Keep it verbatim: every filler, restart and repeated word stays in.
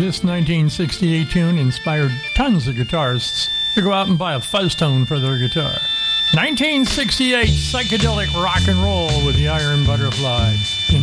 This nineteen sixty-eight tune inspired tons of guitarists to go out and buy a fuzz tone for their guitar. nineteen sixty-eight psychedelic rock and roll with the Iron Butterfly in